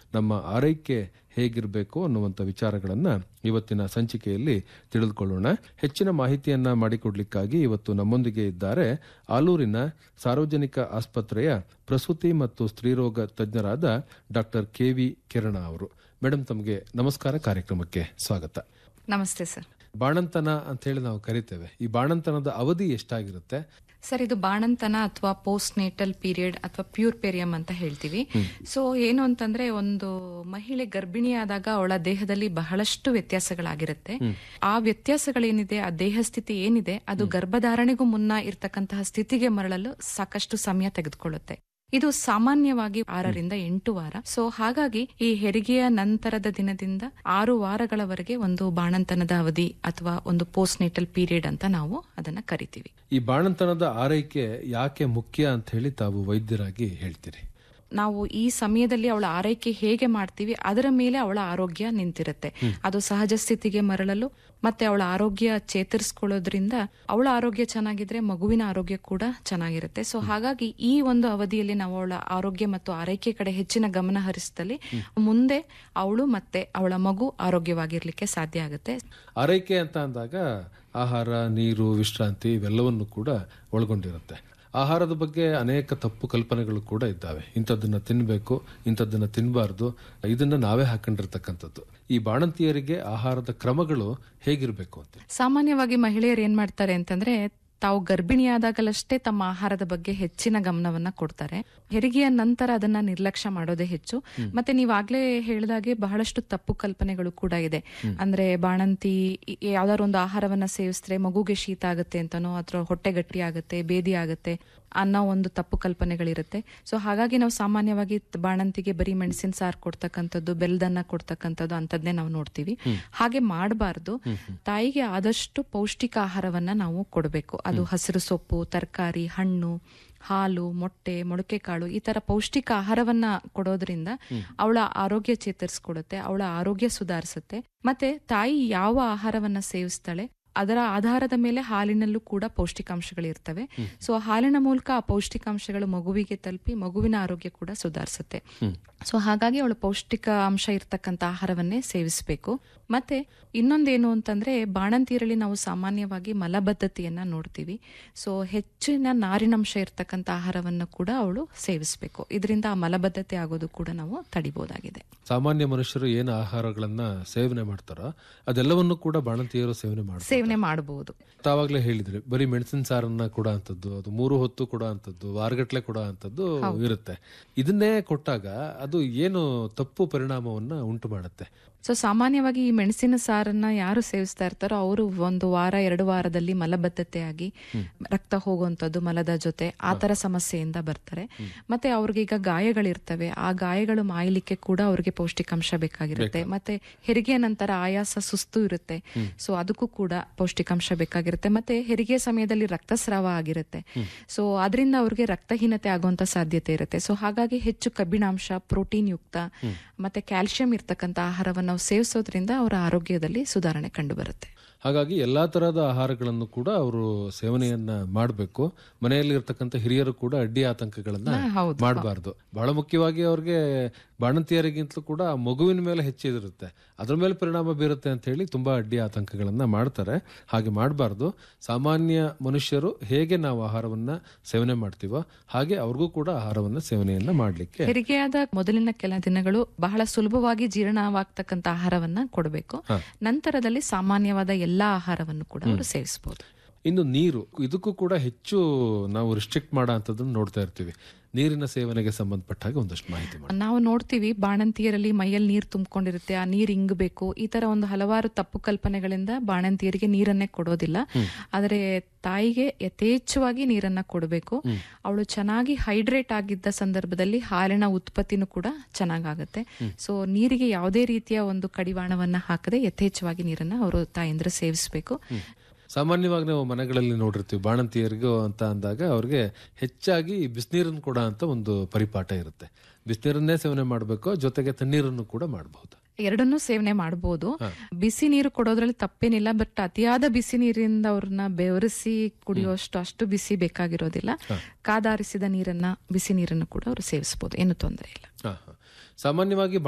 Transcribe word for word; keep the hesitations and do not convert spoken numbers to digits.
ನಮ್ಮ ಆರೈಕೆ ಹೇಗಿರಬೇಕು ಅನ್ನುವಂಥ ವಿಚಾರಗಳನ್ನ ಇವತ್ತಿನ ಸಂಚಿಕೆಯಲ್ಲಿ ತಿಳಿದುಕೊಳ್ಳೋಣ. ಹೆಚ್ಚಿನ ಮಾಹಿತಿಯನ್ನ ಮಾಡಿಕೊಡ್ಲಿಕ್ಕಾಗಿ ಇವತ್ತು ನಮ್ಮೊಂದಿಗೆ ಇದ್ದಾರೆ ಆಲೂರಿನ ಸಾರ್ವಜನಿಕ ಆಸ್ಪತ್ರೆಯ ಪ್ರಸೂತಿ ಮತ್ತು ಸ್ತ್ರೀರೋಗ ತಜ್ಞರಾದ ಡಾಕ್ಟರ್ ಕೆ ವಿ ಕಿರಣ ಅವರು. ಮೇಡಮ್, ತಮಗೆ ನಮಸ್ಕಾರ, ಕಾರ್ಯಕ್ರಮಕ್ಕೆ ಸ್ವಾಗತ. ನಮಸ್ತೆ ಸರ್. ಬಾಣಂತನ ಅಂತ ಹೇಳಿ ನಾವು ಕರಿತೇವೆ. ಈ ಬಾಣಂತನದ ಅವಧಿ ಎಷ್ಟಾಗಿರುತ್ತೆ ಸರ್? ಇದು ಬಾಣಂತನ ಅಥವಾ ಪೋಸ್ಟ್ ನೇಟಲ್ ಪೀರಿಯಡ್ ಅಥವಾ ಪ್ಯೂರ್ ಪೆರಿಯಮ್ ಅಂತ ಹೇಳ್ತೀವಿ. ಸೊ ಏನು ಅಂತಂದ್ರೆ, ಒಂದು ಮಹಿಳೆ ಗರ್ಭಿಣಿಯಾದಾಗ ಅವಳ ದೇಹದಲ್ಲಿ ಬಹಳಷ್ಟು ವ್ಯತ್ಯಾಸಗಳಾಗಿರುತ್ತೆ. ಆ ವ್ಯತ್ಯಾಸಗಳೇನಿದೆ, ಆ ದೇಹ ಸ್ಥಿತಿ ಏನಿದೆ, ಅದು ಗರ್ಭಧಾರಣೆಗೂ ಮುನ್ನ ಇರ್ತಕ್ಕಂತಹ ಸ್ಥಿತಿಗೆ ಮರಳಲು ಸಾಕಷ್ಟು ಸಮಯ ತೆಗೆದುಕೊಳ್ಳುತ್ತೆ. ಇದು ಸಾಮಾನ್ಯವಾಗಿ ಆರರಿಂದ ಎಂಟು ವಾರ. ಸೊ ಹಾಗಾಗಿ ಈ ಹೆರಿಗೆಯ ನಂತರದ ದಿನದಿಂದ ಆರು ವಾರಗಳವರೆಗೆ ಒಂದು ಬಾಣಂತನದ ಅವಧಿ ಅಥವಾ ಒಂದು ಪೋಸ್ಟ್ ನೇಟಲ್ ಪೀರಿಯಡ್ ಅಂತ ನಾವು ಅದನ್ನ ಕರಿತೀವಿ. ಈ ಬಾಣಂತನದ ಆರೈಕೆ ಯಾಕೆ ಮುಖ್ಯ ಅಂತ ಹೇಳಿ ತಾವು ವೈದ್ಯರಾಗಿ ಹೇಳ್ತೀರಿ? ನಾವು ಈ ಸಮಯದಲ್ಲಿ ಅವಳ ಆರೈಕೆ ಹೇಗೆ ಮಾಡ್ತೀವಿ ಅದರ ಮೇಲೆ ಅವಳ ಆರೋಗ್ಯ ನಿಂತಿರುತ್ತೆ. ಅದು ಸಹಜ ಸ್ಥಿತಿಗೆ ಮರಳಲು ಮತ್ತೆ ಅವಳ ಆರೋಗ್ಯ ಚೇತರಿಸ್ಕೊಳ್ಳೋದ್ರಿಂದ ಅವಳ ಆರೋಗ್ಯ ಚೆನ್ನಾಗಿದ್ರೆ ಮಗುವಿನ ಆರೋಗ್ಯ ಕೂಡ ಚೆನ್ನಾಗಿರುತ್ತೆ. ಸೊ ಹಾಗಾಗಿ ಈ ಒಂದು ಅವಧಿಯಲ್ಲಿ ನಾವು ಅವಳ ಆರೋಗ್ಯ ಮತ್ತು ಆರೈಕೆ ಕಡೆ ಹೆಚ್ಚಿನ ಗಮನ ಹರಿಸಿದಲ್ಲಿ ಮುಂದೆ ಅವಳು ಮತ್ತೆ ಅವಳ ಮಗು ಆರೋಗ್ಯವಾಗಿರ್ಲಿಕ್ಕೆ ಸಾಧ್ಯ ಆಗುತ್ತೆ. ಆರೈಕೆ ಅಂತ ಅಂದಾಗ ಆಹಾರ, ನೀರು, ವಿಶ್ರಾಂತಿ ಇವೆಲ್ಲವನ್ನು ಕೂಡ ಒಳಗೊಂಡಿರುತ್ತೆ. ಆಹಾರದ ಬಗ್ಗೆ ಅನೇಕ ತಪ್ಪು ಕಲ್ಪನೆಗಳು ಕೂಡ ಇದ್ದಾವೆ. ಇಂಥದ್ದನ್ನ ತಿನ್ಬೇಕು, ಇಂಥದ್ದನ್ನ ತಿನ್ನಬಾರ್ದು, ಇದನ್ನ ನಾವೇ ಹಾಕೊಂಡಿರ್ತಕ್ಕಂಥದ್ದು. ಈ ಬಾಣಂತಿಯರಿಗೆ ಆಹಾರದ ಕ್ರಮಗಳು ಹೇಗಿರ್ಬೇಕು ಅಂತ? ಸಾಮಾನ್ಯವಾಗಿ ಮಹಿಳೆಯರು ಏನ್ ಮಾಡ್ತಾರೆ ಅಂತಂದ್ರೆ, ತಾವು ಗರ್ಭಿಣಿಯಾದಾಗಲಷ್ಟೇ ತಮ್ಮ ಆಹಾರದ ಬಗ್ಗೆ ಹೆಚ್ಚಿನ ಗಮನವನ್ನ ಕೊಡ್ತಾರೆ. ಹೆರಿಗೆಯ ನಂತರ ಅದನ್ನ ನಿರ್ಲಕ್ಷ್ಯ ಮಾಡೋದೇ ಹೆಚ್ಚು. ಮತ್ತೆ ನೀವಾಗ್ಲೇ ಹೇಳಿದಾಗೆ ಬಹಳಷ್ಟು ತಪ್ಪು ಕಲ್ಪನೆಗಳು ಕೂಡ ಇದೆ. ಅಂದ್ರೆ ಬಾಣಂತಿ ಯಾವ್ದಾದ್ರು ಒಂದು ಆಹಾರವನ್ನ ಸೇವಿಸಿದ್ರೆ ಮಗುಗೆ ಶೀತ ಆಗುತ್ತೆ ಅಂತನೋ ಅಥವಾ ಹೊಟ್ಟೆ ಗಟ್ಟಿ ಆಗುತ್ತೆ, ಬೇದಿ ಆಗುತ್ತೆ ಅನ್ನೋ ಒಂದು ತಪ್ಪು ಕಲ್ಪನೆಗಳಿರುತ್ತೆ. ಸೊ ಹಾಗಾಗಿ ನಾವು ಸಾಮಾನ್ಯವಾಗಿ ಬಾಣಂತಿಗೆ ಬರೀ ಮೆಣಸಿನ ಸಾರು ಕೊಡ್ತಕ್ಕಂಥದ್ದು, ಬೆಲ್ಲದನ್ನ ಕೊಡ್ತಕ್ಕಂಥದ್ದು ಅಂತದ್ನೇ ನಾವು ನೋಡ್ತೀವಿ. ಹಾಗೆ ಮಾಡಬಾರ್ದು. ತಾಯಿಗೆ ಆದಷ್ಟು ಪೌಷ್ಟಿಕ ಆಹಾರವನ್ನ ನಾವು ಕೊಡಬೇಕು. ಅದು ಹಸಿರು ಸೊಪ್ಪು, ತರಕಾರಿ, ಹಣ್ಣು, ಹಾಲು, ಮೊಟ್ಟೆ, ಮೊಳಕೆ ಕಾಳು, ಈ ತರ ಪೌಷ್ಟಿಕ ಆಹಾರವನ್ನ ಕೊಡೋದ್ರಿಂದ ಅವಳ ಆರೋಗ್ಯ ಚೇತರಿಸ್ಕೊಡುತ್ತೆ, ಅವಳ ಆರೋಗ್ಯ ಸುಧಾರಿಸುತ್ತೆ. ಮತ್ತೆ ತಾಯಿ ಯಾವ ಆಹಾರವನ್ನ ಸೇವಿಸ್ತಾಳೆ ಅದರ ಆಧಾರದ ಮೇಲೆ ಹಾಲಿನಲ್ಲೂ ಕೂಡ ಪೌಷ್ಟಿಕಾಂಶಗಳಿರ್ತವೆ. ಸೊ ಹಾಲಿನ ಮೂಲಕ ಆ ಪೌಷ್ಟಿಕಾಂಶಗಳು ಮಗುವಿಗೆ ತಲುಪಿ ಮಗುವಿನ ಆರೋಗ್ಯ ಕೂಡ ಸುಧಾರಿಸುತ್ತೆ. ಸೊ ಹಾಗಾಗಿ ಅವಳು ಪೌಷ್ಟಿಕ ಅಂಶ ಇರ್ತಕ್ಕಂಥ ಆಹಾರವನ್ನೇ ಸೇವಿಸಬೇಕು. ಮತ್ತೆ ಇನ್ನೊಂದೇನು ಅಂತಂದ್ರೆ, ಬಾಣಂತಿಯರಲ್ಲಿ ನಾವು ಸಾಮಾನ್ಯವಾಗಿ ಮಲಬದ್ಧತೆಯನ್ನ ನೋಡ್ತೀವಿ. ಸೊ ಹೆಚ್ಚಿನ ನಾರಿನಂಶ ಇರ್ತಕ್ಕಂಥ ಆಹಾರವನ್ನು ಕೂಡ ಅವಳು ಸೇವಿಸಬೇಕು. ಇದರಿಂದ ಆ ಮಲಬದ್ಧತೆ ಆಗೋದು ಕೂಡ ನಾವು ತಡಿಬಹುದಾಗಿದೆ. ಸಾಮಾನ್ಯ ಮನುಷ್ಯರು ಏನು ಆಹಾರಗಳನ್ನ ಸೇವನೆ ಮಾಡ್ತಾರೋ ಅದೆಲ್ಲವನ್ನು ಕೂಡ ಬಾಣಂತಿಯರು ಸೇವನೆ ಮಾಡ್ತಾರೆ ಸೇವನೆ ಮಾಡಬಹುದು. ತಾವಾಗ್ಲೇ ಹೇಳಿದ್ರಿ, ಬರೀ ಮೆಣಸಿನ ಸಾರನ್ನ ಕೂಡ ಅಂತದ್ದು, ಅದು ಮೂರು ಹೊತ್ತು ಕೂಡ ಅಂತದ್ದು, ವಾರಗಟ್ಲೆ ಕೂಡ ಅಂತದ್ದು ಇರುತ್ತೆ. ಇದನ್ನೇ ಕೊಟ್ಟಾಗ ಅದು ಏನು ತಪ್ಪು ಪರಿಣಾಮವನ್ನ ಉಂಟು ಮಾಡುತ್ತೆ? ಸೊ ಸಾಮಾನ್ಯವಾಗಿ ಈ ಮೆಣಸಿನ ಸಾರನ್ನ ಯಾರು ಸೇವಿಸ್ತಾ ಇರ್ತಾರೋ ಅವರು ಒಂದು ವಾರ ಎರಡು ವಾರದಲ್ಲಿ ಮಲಬದ್ಧತೆ ಆಗಿ ರಕ್ತ ಹೋಗುವಂಥದ್ದು ಮಲದ ಜೊತೆ ಆ ತರ ಸಮಸ್ಯೆಯಿಂದ ಬರ್ತಾರೆ. ಮತ್ತೆ ಅವ್ರಿಗೀಗ ಗಾಯಗಳಿರ್ತವೆ, ಆ ಗಾಯಗಳು ಮಾಯಲಿಕ್ಕೆ ಕೂಡ ಅವ್ರಿಗೆ ಪೌಷ್ಟಿಕಾಂಶ ಬೇಕಾಗಿರುತ್ತೆ. ಮತ್ತೆ ಹೆರಿಗೆಯ ನಂತರ ಆಯಾಸ, ಸುಸ್ತು ಇರುತ್ತೆ. ಸೊ ಅದಕ್ಕೂ ಕೂಡ ಪೌಷ್ಟಿಕಾಂಶ ಬೇಕಾಗಿರುತ್ತೆ. ಮತ್ತೆ ಹೆರಿಗೆ ಸಮಯದಲ್ಲಿ ರಕ್ತಸ್ರಾವ ಆಗಿರುತ್ತೆ. ಸೊ ಅದರಿಂದ ಅವ್ರಿಗೆ ರಕ್ತಹೀನತೆ ಆಗುವಂತ ಸಾಧ್ಯತೆ ಇರುತ್ತೆ. ಸೊ ಹಾಗಾಗಿ ಹೆಚ್ಚು ಕಬ್ಬಿಣಾಂಶ, ಪ್ರೋಟೀನ್ ಯುಕ್ತ ಮತ್ತೆ ಕ್ಯಾಲ್ಸಿಯಂ ಇರ್ತಕ್ಕಂಥ ಆಹಾರವನ್ನು ನಾವು ಸೇವಿಸೋದ್ರಿಂದ ಅವರ ಆರೋಗ್ಯದಲ್ಲಿ ಸುಧಾರಣೆ ಕಂಡು ಬರುತ್ತೆ. ಹಾಗಾಗಿ ಎಲ್ಲಾ ತರಹದ ಆಹಾರಗಳನ್ನು ಕೂಡ ಅವರು ಸೇವನೆಯನ್ನ ಮಾಡಬೇಕು. ಮನೆಯಲ್ಲಿ ಇರ್ತಕ್ಕಂಥ ಹಿರಿಯರು ಕೂಡ ಅಡ್ಡಿ ಆತಂಕಗಳನ್ನ ಮಾಡಬಾರ್ದು. ಬಹಳ ಮುಖ್ಯವಾಗಿ ಅವ್ರಿಗೆ ಬಾಣಂತಿಯರಿಗಿಂತಲೂ ಕೂಡ ಮಗುವಿನ ಮೇಲೆ ಹೆಚ್ಚಿದಿರುತ್ತೆ, ಅದ್ರ ಮೇಲೆ ಪರಿಣಾಮ ಬೀರುತ್ತೆ ಅಂತ ಹೇಳಿ ತುಂಬಾ ಅಡ್ಡಿ ಆತಂಕಗಳನ್ನ ಮಾಡ್ತಾರೆ. ಹಾಗೆ ಮಾಡಬಾರ್ದು. ಸಾಮಾನ್ಯ ಮನುಷ್ಯರು ಹೇಗೆ ನಾವು ಆಹಾರವನ್ನ ಸೇವನೆ ಮಾಡ್ತೀವೋ ಹಾಗೆ ಅವ್ರಿಗೂ ಕೂಡ ಆಹಾರವನ್ನ ಸೇವನೆಯನ್ನ ಮಾಡ್ಲಿಕ್ಕೆ, ಹೆರಿಗೆಯಾದ ಮೊದಲಿನ ಕೆಲ ದಿನಗಳು ಬಹಳ ಸುಲಭವಾಗಿ ಜೀರ್ಣವಾಗ್ತಕ್ಕಂಥ ಆಹಾರವನ್ನ ಕೊಡಬೇಕು. ನಂತರದಲ್ಲಿ ಸಾಮಾನ್ಯವಾದ ಎಲ್ಲಾ ಆಹಾರವನ್ನು ಕೂಡ ಅವರು ಸೇವಿಸಬಹುದು. ಇನ್ನು ನೀರು, ಇದಕ್ಕೂ ಕೂಡ ಹೆಚ್ಚು ನಾವು ರಿಸ್ಟ್ರಿಕ್ಟ್ ಮಾಡೋ ಅಂತದನ್ನ ನೋಡ್ತಾ ಇರ್ತೀವಿ. ನೀರಿನ ಸೇವನೆಗೆ ಸಂಬಂಧಪಟ್ಟ ಹಾಗೆ ಒಂದಷ್ಟು ಮಾಹಿತಿ ಮಾಡಿ. ನಾವು ನೋಡ್ತೀವಿ ಬಾಣಂತಿಯರಲ್ಲಿ ಮೈಯಲ್ಲಿ ನೀರು ತುಂಬಿಕೊಂಡಿರುತ್ತೆ, ಆ ನೀರು ಇಂಗಬೇಕು, ಈ ತರ ಒಂದು ಹಲವಾರು ತಪ್ಪು ಕಲ್ಪನೆಗಳಿಂದ ಬಾಣಂತಿಯರಿಗೆ ನೀರನ್ನೇ ಕೊಡೋದಿಲ್ಲ. ಆದರೆ ತಾಯಿಗೆ ಯಥೇಚ್ಛವಾಗಿ ನೀರನ್ನ ಕೊಡಬೇಕು. ಅವಳು ಚೆನ್ನಾಗಿ ಹೈಡ್ರೇಟ್ ಆಗಿದ್ದ ಸಂದರ್ಭದಲ್ಲಿ ಹಾಲಿನ ಉತ್ಪತ್ತಿನೂ ಕೂಡ ಚೆನ್ನಾಗಾಗುತ್ತೆ. ಸೊ ನೀರಿಗೆ ಯಾವುದೇ ರೀತಿಯ ಒಂದು ಕಡಿವಾಣವನ್ನ ಹಾಕದೆ ಯಥೇಚ್ಛವಾಗಿ ನೀರನ್ನ ಅವರು ತಾಯಂದ್ರ ಸೇವಿಸಬೇಕು. ಸಾಮಾನ್ಯವಾಗಿ ನಾವು ಮನೆಗಳಲ್ಲಿ ನೋಡಿರ್ತೀವಿ, ಬಾಣಂತಿಯರಿಗೂ ಅಂತ ಅಂದಾಗ ಅವ್ರಿಗೆ ಹೆಚ್ಚಾಗಿ ಬಿಸಿನೀರನ್ನು ಕೂಡ ಅಂತ ಒಂದು ಪರಿಪಾಠ ಇರುತ್ತೆ. ಬಿಸಿನೀರನ್ನೇ ಸೇವನೆ ಮಾಡಬೇಕು, ಜೊತೆಗೆ ತಣ್ಣೀರನ್ನು ಕೂಡ ಮಾಡಬಹುದು. ಎರಡನ್ನೂ ಸೇವನೆ ಮಾಡಬಹುದು. ಬಿಸಿ ನೀರು ಕೊಡೋದ್ರಲ್ಲಿ ತಪ್ಪೇನಿಲ್ಲ. ಬಟ್ ಅತಿಯಾದ ಬಿಸಿ ನೀರಿಂದ ಅವ್ರನ್ನ ಬೆವರಿಸಿ ಕುಡಿಯೋಷ್ಟು ಅಷ್ಟು ಬಿಸಿ ಬೇಕಾಗಿರೋದಿಲ್ಲ. ಕಾದಾರಿಸಿದ ನೀರನ್ನ, ಬಿಸಿ ನೀರನ್ನು ಕೂಡ ಅವರು ಸೇವಿಸಬಹುದು, ಏನು ತೊಂದರೆ ಇಲ್ಲ. ಸಾಮಾನ್ಯವಾಗಿ